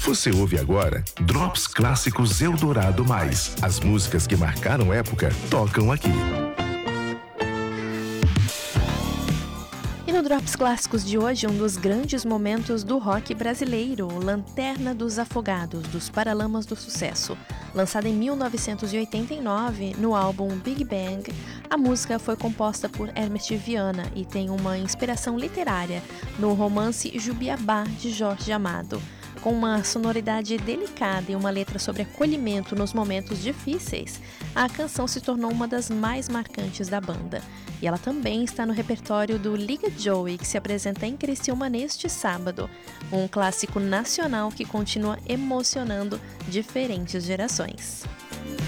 Você ouve agora Drops Clássicos Eldorado Mais. As músicas que marcaram época tocam aqui. E no Drops Clássicos de hoje, um dos grandes momentos do rock brasileiro, Lanterna dos Afogados, dos Paralamas do Sucesso. Lançada em 1989 no álbum Big Bang, a música foi composta por Hermes Viana e tem uma inspiração literária no romance Jubiabá, de Jorge Amado. Com uma sonoridade delicada e uma letra sobre acolhimento nos momentos difíceis, a canção se tornou uma das mais marcantes da banda. E ela também está no repertório do Liga Joey, que se apresenta em Criciúma neste sábado, um clássico nacional que continua emocionando diferentes gerações.